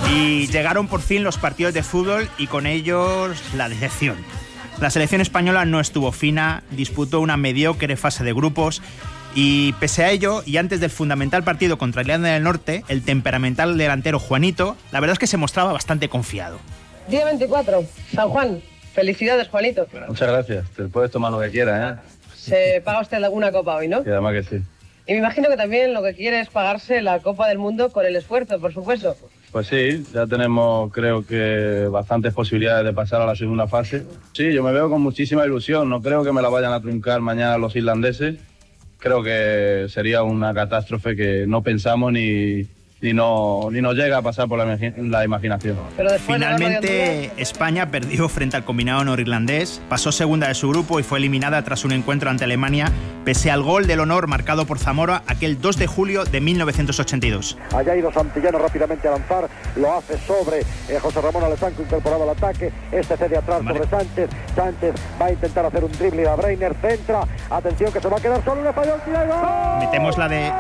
Y llegaron por fin los partidos de fútbol y con ellos la decepción. La selección española no estuvo fina, disputó una mediocre fase de grupos y pese a ello, y antes del fundamental partido contra Irlanda del Norte, el temperamental delantero Juanito, la verdad es que se mostraba bastante confiado. Día 24, San Juan. Felicidades, Juanito. Muchas gracias, te puedes tomar lo que quieras, ¿eh? Se paga usted alguna copa hoy, ¿no? Y además que sí. Y me imagino que también lo que quiere es pagarse la Copa del Mundo con el esfuerzo, por supuesto. Pues sí, ya tenemos, creo que, bastantes posibilidades de pasar a la segunda fase. Sí, yo me veo con muchísima ilusión, no creo que me la vayan a truncar mañana los irlandeses. Creo que sería una catástrofe que no pensamos ni nos llega a pasar por la imaginación. Pero finalmente, España perdió frente al combinado norirlandés, pasó segunda de su grupo y fue eliminada tras un encuentro ante Alemania, pese al gol del honor marcado por Zamora aquel 2 de julio de 1982. Allá ha ido Santillano rápidamente a lanzar, lo hace sobre José Ramón Alessanco, incorporado al ataque, este cede atrás sobre Sánchez va a intentar hacer un dribbling a Breiner, centra, atención que se va a quedar solo, le falló el tiro y ¡gol! Metemos la de...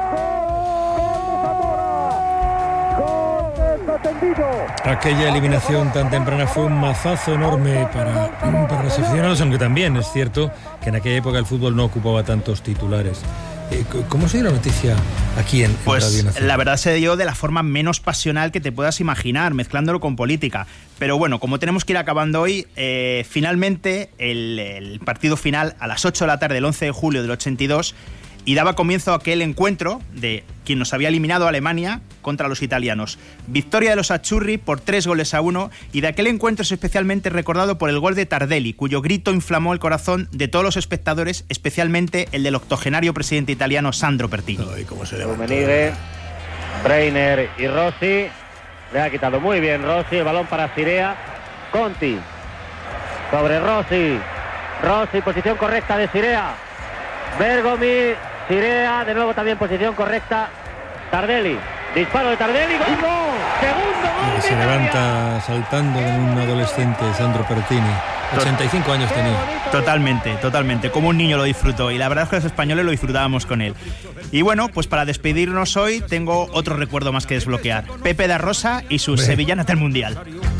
Aquella eliminación tan temprana fue un mazazo enorme para los aficionados, aunque también es cierto que en aquella época el fútbol no ocupaba tantos titulares. ¿Cómo se dio la noticia aquí en Radio Nacional? La verdad se dio de la forma menos pasional que te puedas imaginar, mezclándolo con política. Pero bueno, como tenemos que ir acabando hoy, finalmente el partido final a las 8 de la tarde del 11 de julio del 82 y daba comienzo a aquel encuentro de quien nos había eliminado a Alemania contra los italianos. Victoria de los Azzurri por 3-1 y de aquel encuentro es especialmente recordado por el gol de Tardelli, cuyo grito inflamó el corazón de todos los espectadores, especialmente el del octogenario presidente italiano Sandro Pertini. Ay, cómo se levantó. Rummenigge, Breiner y Rossi. Le ha quitado muy bien Rossi, el balón para Sirea. Conti sobre Rossi, posición correcta de Sirea. Bergomi, Sirea, de nuevo también posición correcta. Tardelli, disparo de Tardelli, ¡gol! ¡Segundo gol! Se levanta saltando como un adolescente Sandro Pertini. 85 años tenía. Totalmente, como un niño lo disfrutó y la verdad es que los españoles lo disfrutábamos con él. Y bueno, pues para despedirnos hoy tengo otro recuerdo más que desbloquear. Pepe da Rosa y sus sevillanas del Mundial.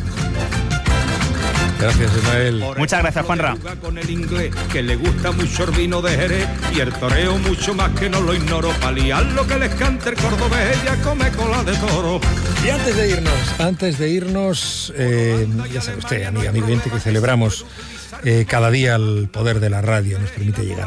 Gracias, Ismael. Muchas gracias, Juanra. Con el inglés, que le gusta mucho el vino de Jerez y el toreo mucho más que no lo ignoro. Pa' liar lo que les cante el cordobés, ella come cola de toro. Y antes de irnos, ya sabe usted, amigo oyente, que celebramos cada día el poder de la radio, nos permite llegar